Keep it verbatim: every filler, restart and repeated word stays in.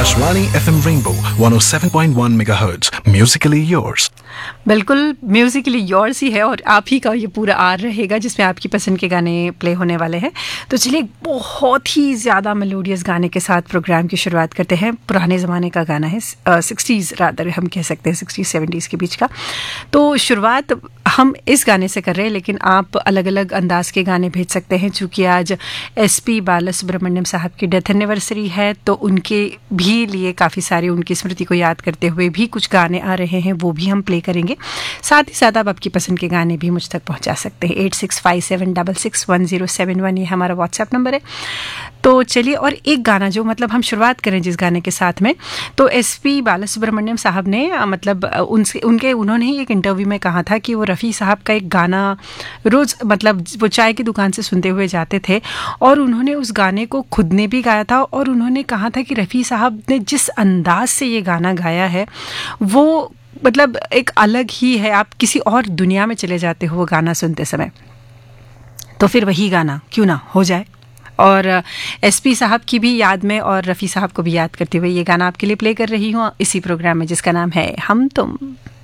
Akashvani F M Rainbow one oh seven point one megahertz. Musically yours. बिल्कुल Musically yours ही है और आप ही का ये पूरा आर रहेगा जिसमें आपकी पसंद के गाने प्ले होने वाले हैं। तो चलिए बहुत ही ज़्यादा मेलोडियस गाने के साथ प्रोग्राम की शुरुआत करते हैं। पुराने ज़माने का गाना है, सिक्सटीज़ रादर हम कह सकते हैं, सिक्सटीज़ सेवेंटीज़ के बीच का। तो शुरुआत हम इस गाने से कर रहे हैं, लेकिन आप अलग अलग अंदाज के गाने भेज सकते हैं। चूँकि आज एस पी बालासुब्रमण्यम साहब की डेथ एनिवर्सरी है, तो उनके भी लिए काफ़ी सारे उनकी स्मृति को याद करते हुए भी कुछ गाने आ रहे हैं, वो भी हम प्ले करेंगे। साथ ही साथ आप आपकी पसंद के गाने भी मुझ तक पहुंचा सकते हैं। Eight six five seven double six one zero seven one ये हमारा व्हाट्सएप नंबर है। तो चलिए, और एक गाना जो मतलब हम शुरुआत करें जिस गाने के साथ में, तो एस पी बालासुब्रमण्यम साहब ने मतलब उनसे उनके उन्होंने ही एक इंटरव्यू में कहा था कि वो रफ़ी साहब का एक गाना रोज़ मतलब वो चाय की दुकान से सुनते हुए जाते थे, और उन्होंने उस गाने को खुद ने भी गाया था। और उन्होंने कहा था कि रफ़ी साहब ने जिस अंदाज से ये गाना गाया है वो मतलब एक अलग ही है। आप किसी और दुनिया में चले जाते हो वो गाना सुनते समय। तो फिर वही गाना क्यों ना हो जाए, और एसपी साहब की भी याद में और रफ़ी साहब को भी याद करते हुए ये गाना आपके लिए प्ले कर रही हूँ इसी प्रोग्राम में जिसका नाम है हम तुम।